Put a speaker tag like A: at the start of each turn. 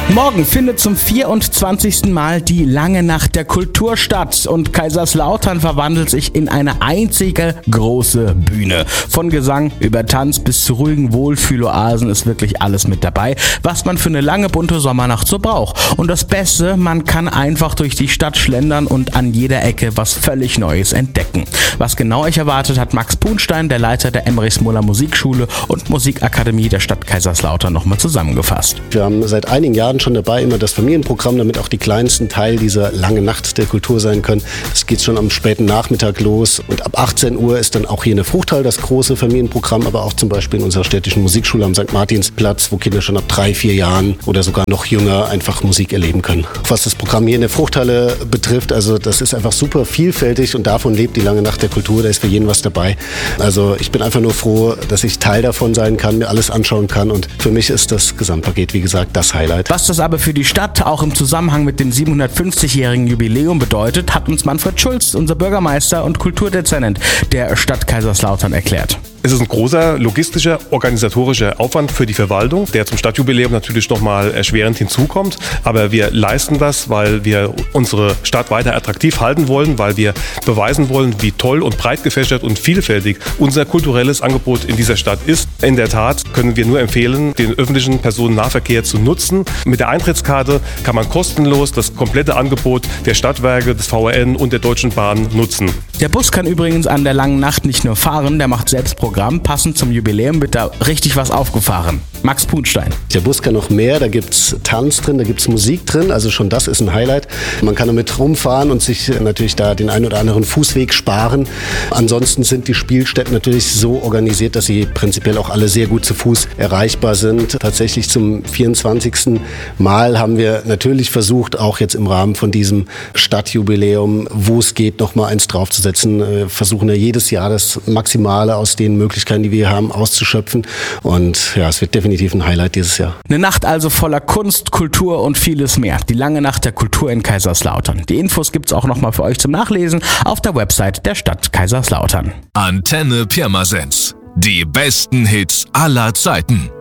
A: Morgen findet zum 24. Mal die Lange Nacht der Kultur statt und Kaiserslautern verwandelt sich in eine einzige große Bühne. Von Gesang über Tanz bis zu ruhigen Wohlfühloasen ist wirklich alles mit dabei, was man für eine lange bunte Sommernacht so braucht. Und das Beste, man kann einfach durch die Stadt schlendern und an jeder Ecke was völlig Neues entdecken. Was genau euch erwartet, hat Max Punstein, der Leiter der Emmerich-Smoler Musikschule und Musikakademie der Stadt Kaiserslautern, nochmal zusammengefasst.
B: Wir haben seit einigen Jahren schon dabei immer das Familienprogramm, damit auch die Kleinsten Teil dieser langen Nacht der Kultur sein können. Es geht schon am späten Nachmittag los und ab 18 Uhr ist dann auch hier in der Fruchthalle das große Familienprogramm, aber auch zum Beispiel in unserer städtischen Musikschule am St. Martinsplatz, wo Kinder schon ab 3-4 Jahren oder sogar noch jünger einfach Musik erleben können. Was das Programm hier in der Fruchthalle betrifft, also das ist einfach super vielfältig und davon lebt die lange Nacht der Kultur, da ist für jeden was dabei. Also ich bin einfach nur froh, dass ich Teil davon sein kann, mir alles anschauen kann und für mich ist das Gesamtpaket, wie gesagt, das Highlight.
A: Was das aber für die Stadt auch im Zusammenhang mit dem 750-jährigen Jubiläum bedeutet, hat uns Manfred Schulz, unser Bürgermeister und Kulturdezernent der Stadt Kaiserslautern, erklärt.
C: Es ist ein großer logistischer, organisatorischer Aufwand für die Verwaltung, der zum Stadtjubiläum natürlich nochmal erschwerend hinzukommt. Aber wir leisten das, weil wir unsere Stadt weiter attraktiv halten wollen, weil wir beweisen wollen, wie toll und breit gefächert und vielfältig unser kulturelles Angebot in dieser Stadt ist. In der Tat können wir nur empfehlen, den öffentlichen Personennahverkehr zu nutzen. Mit der Eintrittskarte kann man kostenlos das komplette Angebot der Stadtwerke, des VRN und der Deutschen Bahn nutzen.
A: Der Bus kann übrigens an der langen Nacht nicht nur fahren, der macht selbst Programm. Passend zum Jubiläum wird da richtig was aufgefahren. Max Punstein.
B: Der Bus kann noch mehr, da gibt's Tanz drin, da gibt's Musik drin, also schon das ist ein Highlight. Man kann damit rumfahren und sich natürlich da den einen oder anderen Fußweg sparen. Ansonsten sind die Spielstätten natürlich so organisiert, dass sie prinzipiell auch alle sehr gut zu Fuß erreichbar sind. Tatsächlich zum 24. Mal haben wir natürlich versucht, auch jetzt im Rahmen von diesem Stadtjubiläum, wo es geht, nochmal eins draufzusetzen. Wir versuchen ja jedes Jahr das Maximale aus den Möglichkeiten, die wir haben, auszuschöpfen. Und ja, es wird definitiv ein Highlight dieses Jahr.
A: Eine Nacht also voller Kunst, Kultur und vieles mehr. Die lange Nacht der Kultur in Kaiserslautern. Die Infos gibt's auch nochmal für euch zum Nachlesen auf der Website der Stadt Kaiserslautern.
D: Antenne Pirmasens. Die besten Hits aller Zeiten.